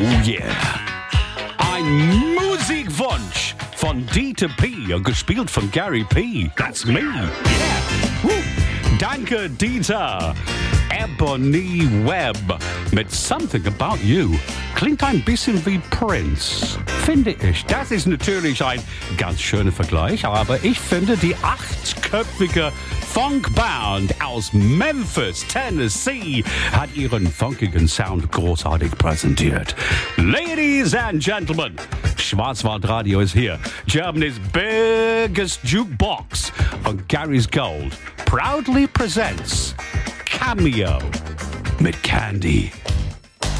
yeah. Ein Musikwunsch von Dieter P., gespielt von Gary P. That's me. Yeah. Woo. Danke, Dieter. Ebony Webb mit Something About You. Klingt ein bisschen wie Prince, finde ich. Das ist natürlich ein ganz schöner Vergleich, aber ich finde, die 8-köpfige Funkband aus Memphis, Tennessee, hat ihren funkigen Sound großartig präsentiert. Ladies and Gentlemen, Schwarzwaldradio ist hier. Germany's biggest jukebox on Gary's Gold proudly presents Cameo mit Candy.